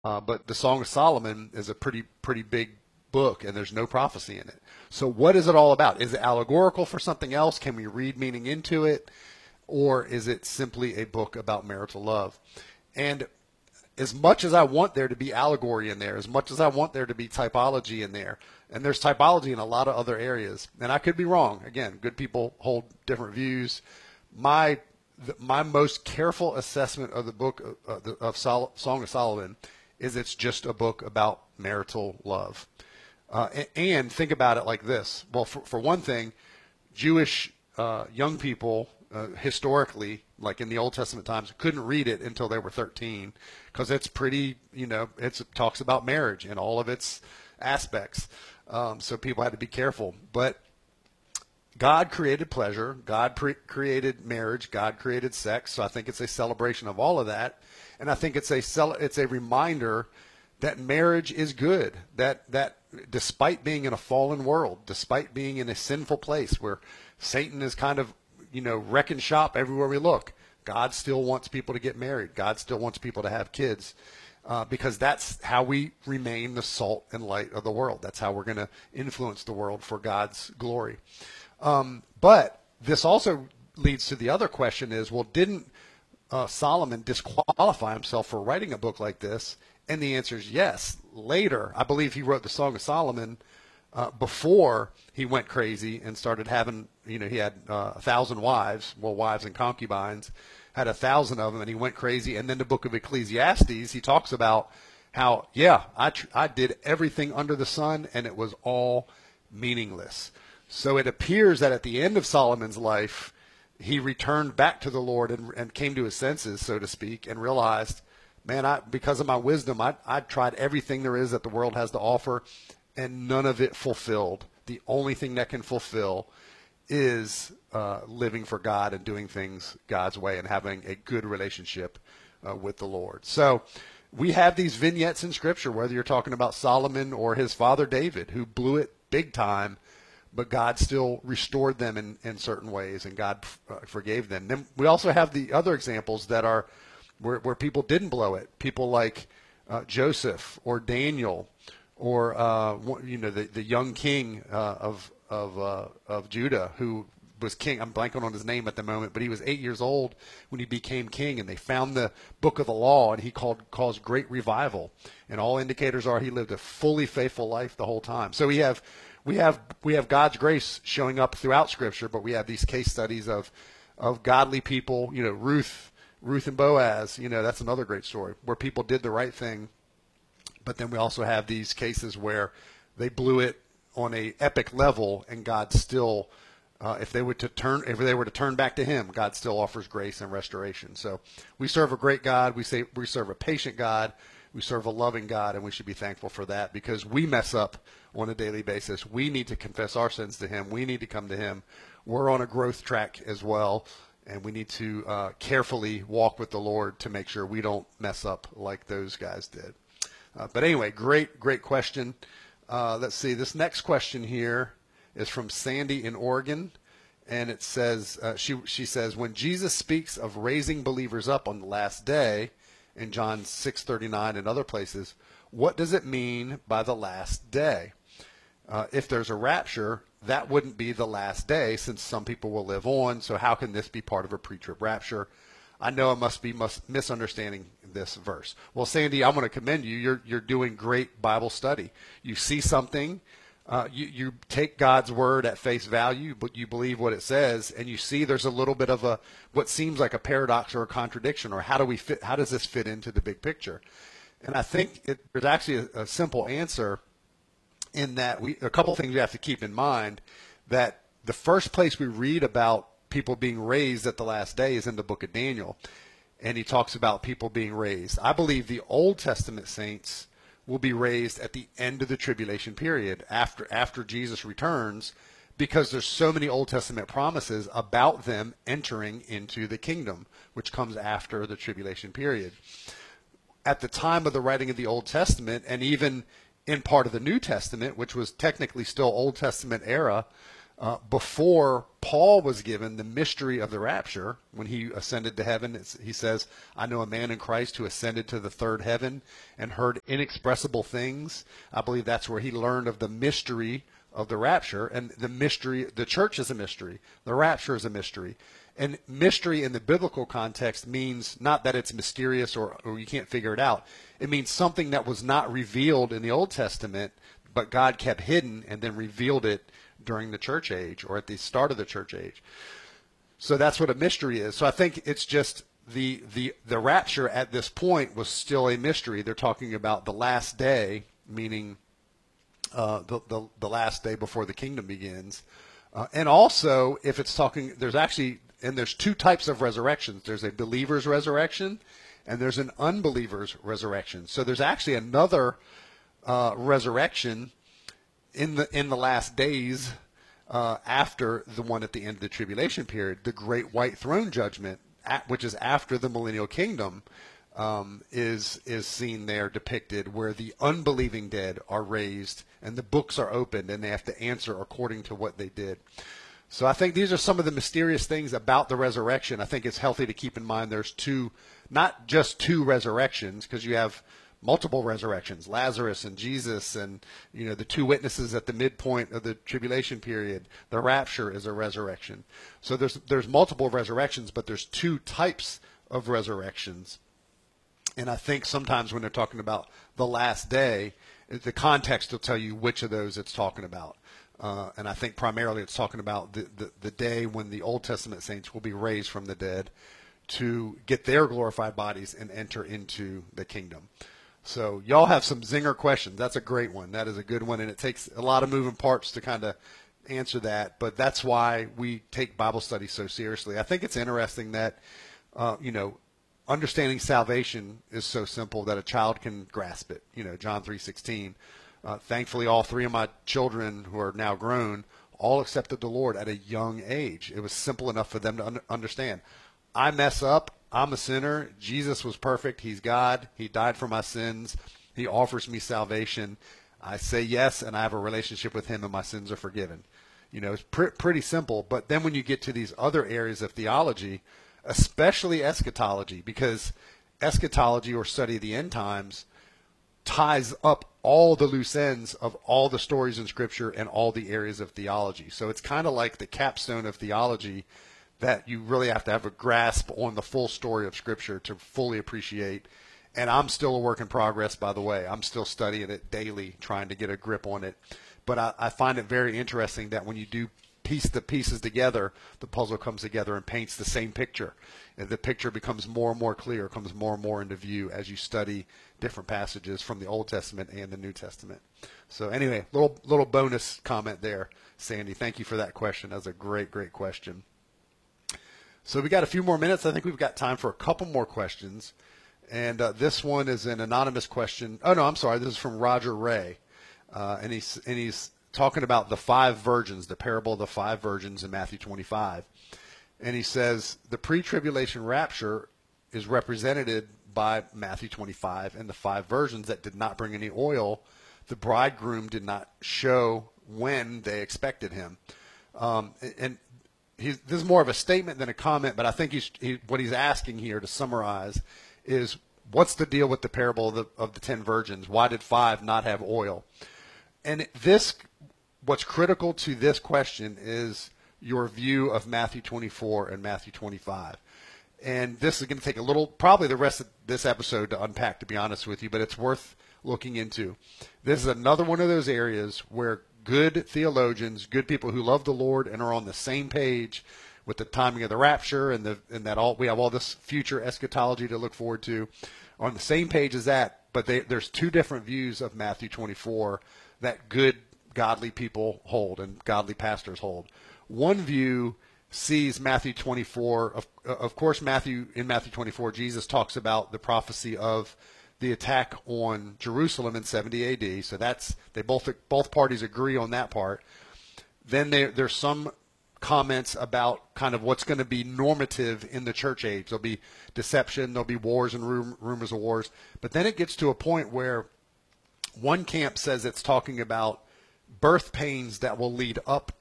But the Song of Solomon is a pretty big book, and there's no prophecy in it. So what is it all about? Is it allegorical for something else? Can we read meaning into it? Or is it simply a book about marital love? And as much as I want there to be allegory in there, as much as I want there to be typology in there, and there's typology in a lot of other areas, and I could be wrong. Again, good people hold different views. My most careful assessment of the book Song of Solomon is it's just a book about marital love. And think about it like this. Well, for one thing, Jewish young people historically, like in the Old Testament times, couldn't read it until they were 13 because it's pretty, it talks about marriage and all of its aspects. So people had to be careful. But God created pleasure. God created marriage. God created sex. So I think it's a celebration of all of that. And I think it's a reminder that marriage is good, that despite being in a fallen world, despite being in a sinful place where Satan is kind of, wrecking shop everywhere we look, God still wants people to get married. God still wants people to have kids because that's how we remain the salt and light of the world. That's how we're going to influence the world for God's glory. But this also leads to the other question is, well, didn't Solomon disqualify himself for writing a book like this? And the answer is yes. Later, I believe he wrote the Song of Solomon before he went crazy and started having, he had 1,000 wives, wives and concubines, had 1,000 of them, and he went crazy. And then the book of Ecclesiastes, he talks about how, I did everything under the sun, and it was all meaningless. So it appears that at the end of Solomon's life, he returned back to the Lord and came to his senses, so to speak, and realized, man, because of my wisdom, I tried everything there is that the world has to offer, and none of it fulfilled. The only thing that can fulfill is living for God and doing things God's way and having a good relationship with the Lord. So we have these vignettes in Scripture, whether you're talking about Solomon or his father David, who blew it big time, but God still restored them in certain ways, and God forgave them. Then we also have the other examples that are where people didn't blow it. People like Joseph or Daniel, or the young king of Judah who was king. I'm blanking on his name at the moment, but he was 8 years old when he became king, and they found the book of the law, and he caused great revival. And all indicators are he lived a fully faithful life the whole time. So we have God's grace showing up throughout Scripture, but we have these case studies of godly people. Ruth and Boaz. That's another great story where people did the right thing. But then we also have these cases where they blew it on a epic level, and God still, if they were to turn back to Him, God still offers grace and restoration. So we serve a great God. We serve a patient God. We serve a loving God, and we should be thankful for that because we mess up on a daily basis. We need to confess our sins to Him. We need to come to Him. We're on a growth track as well, and we need to carefully walk with the Lord to make sure we don't mess up like those guys did. But anyway, great question. Let's see. This next question here is from Sandy in Oregon, and it says, she says, when Jesus speaks of raising believers up on the last day in John 6:39 and other places, what does it mean by the last day? If there's a rapture, that wouldn't be the last day since some people will live on. So how can this be part of a pre-trib rapture? I know I must be misunderstanding this verse. Well, Sandy, I'm going to commend you. You're doing great Bible study. You see something, you take God's word at face value, but you believe what it says, and you see there's a little bit of what seems like a paradox or a contradiction, or how does this fit into the big picture? And I think there's actually a simple answer in that a couple things we have to keep in mind. That the first place we read about people being raised at the last day is in the book of Daniel, and he talks about people being raised. I believe the Old Testament saints will be raised at the end of the tribulation period after Jesus returns, because there's so many Old Testament promises about them entering into the kingdom, which comes after the tribulation period. At the time of the writing of the Old Testament, and even in part of the New Testament, which was technically still Old Testament era, before Paul was given the mystery of the rapture, when he ascended to heaven, he says, I know a man in Christ who ascended to the third heaven and heard inexpressible things. I believe that's where he learned of the mystery of the rapture. And the mystery, the church is a mystery. The rapture is a mystery. And mystery in the biblical context means not that it's mysterious or you can't figure it out. It means something that was not revealed in the Old Testament, but God kept hidden and then revealed it during the church age or at the start of the church age. So that's what a mystery is. So I think it's just the rapture at this point was still a mystery. They're talking about the last day, meaning the last day before the kingdom begins. And also, if it's talking, there's two types of resurrections. There's a believer's resurrection and there's an unbeliever's resurrection. So there's actually another resurrection in the last days after the one at the end of the tribulation period, the great white throne judgment, which is after the millennial kingdom, is seen there depicted, where the unbelieving dead are raised and the books are opened and they have to answer according to what they did. So I think these are some of the mysterious things about the resurrection. I think it's healthy to keep in mind there's not just two resurrections, because you have multiple resurrections, Lazarus and Jesus, and the two witnesses at the midpoint of the tribulation period. The rapture is a resurrection. So there's multiple resurrections, but there's two types of resurrections. And I think sometimes when they're talking about the last day, the context will tell you which of those it's talking about. And I think primarily it's talking about the day when the Old Testament saints will be raised from the dead to get their glorified bodies and enter into the kingdom. So y'all have some zinger questions. That's a great one. That is a good one, and it takes a lot of moving parts to kind of answer that. But that's why we take Bible study so seriously. I think it's interesting that, understanding salvation is so simple that a child can grasp it. John 3:16. Thankfully, all three of my children who are now grown all accepted the Lord at a young age. It was simple enough for them to understand. I mess up. I'm a sinner. Jesus was perfect. He's God. He died for my sins. He offers me salvation. I say yes, and I have a relationship with him, and my sins are forgiven. It's pretty simple. But then when you get to these other areas of theology, especially eschatology, because eschatology, or study of the end times, ties up all the loose ends of all the stories in Scripture and all the areas of theology. So it's kind of like the capstone of theology, that you really have to have a grasp on the full story of Scripture to fully appreciate. And I'm still a work in progress, by the way. I'm still studying it daily, trying to get a grip on it. But I find it very interesting that when you do piece the pieces together, the puzzle comes together and paints the same picture. And the picture becomes more and more clear, comes more and more into view as you study different passages from the Old Testament and the New Testament. So anyway, little bonus comment there, Sandy. Thank you for that question. That was a great question. So we got a few more minutes. I think we've got time for a couple more questions. And this one is an anonymous question. Oh, no, I'm sorry. This is from Roger Ray. And he's talking about the five virgins, the parable of the five virgins in Matthew 25. And he says the pre-tribulation rapture is represented by Matthew 25 and the five virgins that did not bring any oil. The bridegroom did not show when they expected him. And this is more of a statement than a comment, but I think what he's asking here, to summarize, is what's the deal with the parable of the 10 virgins? Why did 5 not have oil? And what's critical to this question is your view of Matthew 24 and Matthew 25. And this is going to take probably the rest of this episode to unpack, to be honest with you, but it's worth looking into. This is another one of those areas where good theologians, good people who love the Lord and are on the same page with the timing of the rapture and that we have all this future eschatology to look forward to, are on the same page as that. But there's two different views of Matthew 24 that good, godly people hold and godly pastors hold. One view sees Matthew 24. Of course, in Matthew 24, Jesus talks about the prophecy of the attack on Jerusalem in 70 AD. So both parties agree on that part. Then there's some comments about kind of what's going to be normative in the church age. There'll be deception, there'll be wars and rumors of wars. But then it gets to a point where one camp says it's talking about birth pains that will lead up